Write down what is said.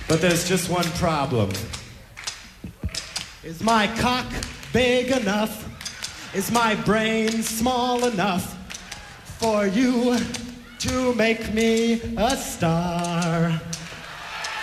But there's just one problem. Is my cock big enough? Is my brain small enough for you to make me a star?